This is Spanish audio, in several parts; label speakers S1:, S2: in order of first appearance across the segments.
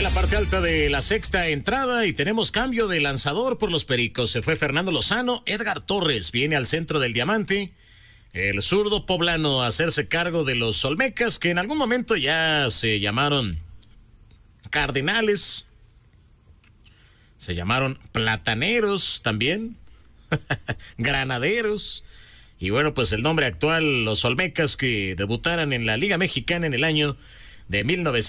S1: en la parte alta de la sexta entrada y tenemos cambio de lanzador por los Pericos. Se fue Fernando Lozano, Edgar Torres viene al centro del diamante. El zurdo poblano a hacerse cargo de los Olmecas, que en algún momento ya se llamaron Cardenales, se llamaron Plataneros también, Granaderos. Y bueno, pues el nombre actual, los Olmecas, que debutaran en la Liga Mexicana en el año de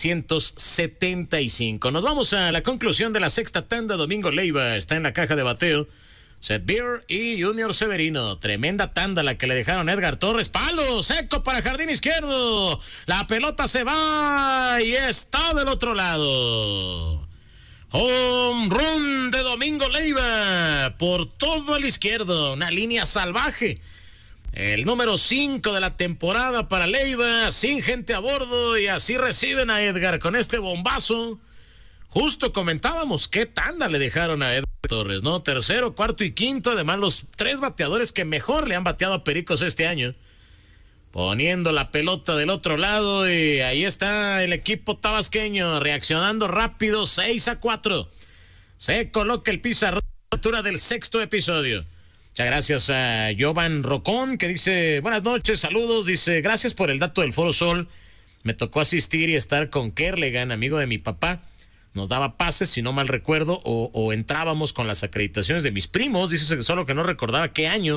S1: 1975. Nos vamos a la conclusión de la sexta tanda. Domingo Leiva está en la caja de bateo. Seth Beer y Junior Severino. Tremenda tanda la que le dejaron a Edgar Torres. Palo seco para jardín izquierdo. La pelota se va y está del otro lado. Home run de Domingo Leiva por todo el izquierdo. Una línea salvaje. El número 5 de la temporada para Leiva, sin gente a bordo, y así reciben a Edgar con este bombazo. Justo comentábamos qué tanda le dejaron a Edgar Torres, ¿no? Tercero, cuarto y quinto, además los tres bateadores que mejor le han bateado a Pericos este año. Poniendo la pelota del otro lado, y ahí está el equipo tabasqueño reaccionando rápido, 6-4. Se coloca el pizarrón a la altura del sexto episodio. Muchas gracias a Jovan Rocón, que dice, buenas noches, saludos, dice, gracias por el dato del Foro Sol. Me tocó asistir y estar con Kerlegan, amigo de mi papá. Nos daba pases, si no mal recuerdo, o entrábamos con las acreditaciones de mis primos. Dice solo que no recordaba qué año.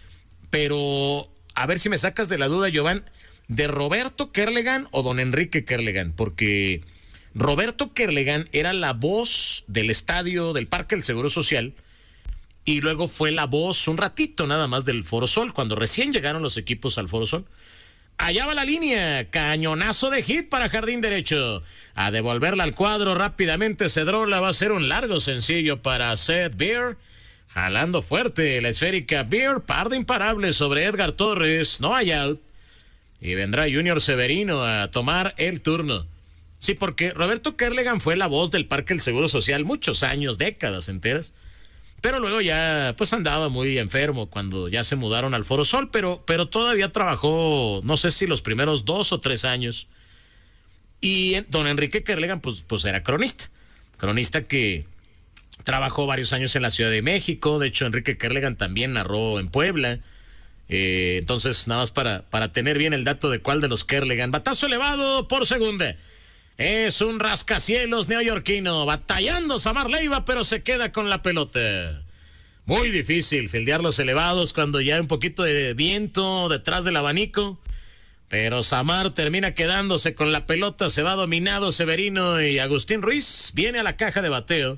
S1: Pero, a ver si me sacas de la duda, Jovan, ¿de Roberto Kerlegan o don Enrique Kerlegan? Porque Roberto Kerlegan era la voz del estadio del Parque del Seguro Social, y luego fue la voz un ratito nada más del Foro Sol, cuando recién llegaron los equipos al Foro Sol. Allá va la línea, cañonazo de hit para jardín derecho. A devolverla al cuadro rápidamente Cedrola, va a ser un largo sencillo para Seth Beer. Jalando fuerte la esférica Beer, par de imparables sobre Edgar Torres, no hay out. Y vendrá Junior Severino a tomar el turno. Sí, porque Roberto Kerlegan fue la voz del Parque del Seguro Social muchos años, décadas enteras. Pero luego ya pues andaba muy enfermo cuando ya se mudaron al Foro Sol, pero todavía trabajó, no sé si los primeros 2 o 3 años. Y don Enrique Kerlegan pues era cronista que trabajó varios años en la Ciudad de México. De hecho, Enrique Kerlegan también narró en Puebla. Entonces, nada más para tener bien el dato de cuál de los Kerlegan. Batazo elevado por segunda. Es un rascacielos neoyorquino, batallando Samar Leiva, pero se queda con la pelota. Muy difícil fildear los elevados cuando ya hay un poquito de viento detrás del abanico. Pero Samar termina quedándose con la pelota, se va dominado Severino, y Agustín Ruiz viene a la caja de bateo.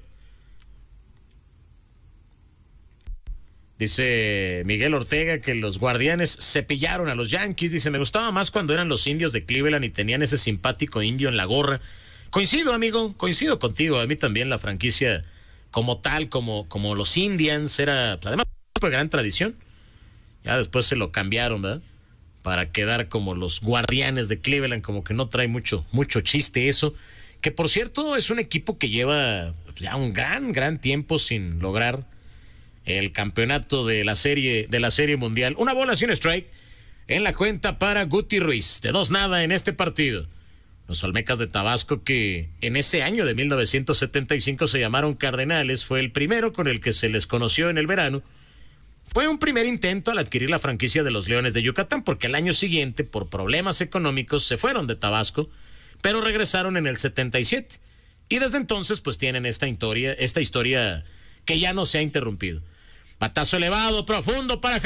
S1: Dice Miguel Ortega que los Guardianes cepillaron a los Yankees. Dice, me gustaba más cuando eran los Indios de Cleveland y tenían ese simpático indio en la gorra. Coincido, amigo, coincido contigo. A mí también la franquicia como tal, como los Indians, era además una gran tradición. Ya después se lo cambiaron, ¿verdad? Para quedar como los Guardianes de Cleveland, como que no trae mucho chiste eso. Que por cierto es un equipo que lleva ya un gran tiempo sin lograr el campeonato de la serie mundial. Una bola sin strike en la cuenta para Guti Ruiz, de 2-0 en este partido. Los Olmecas de Tabasco, que en ese año de 1975 se llamaron Cardenales, fue el primero con el que se les conoció en el verano. Fue un primer intento al adquirir la franquicia de los Leones de Yucatán, porque al año siguiente, por problemas económicos, se fueron de Tabasco, pero regresaron en el 77. Y desde entonces pues tienen esta historia que ya no se ha interrumpido. Batazo elevado, profundo para